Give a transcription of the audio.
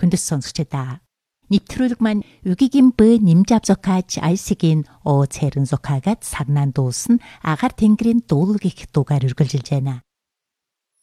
хүндэс сонсогчдаа. Нэвтрүүлэг маань үгигийн б нэмж авзокаач айсгийн оо цэрэн зокаагаад сарнаан дуулсан агаар тэнгэрийн дуулал гэх дугаар үргэлжилж байна.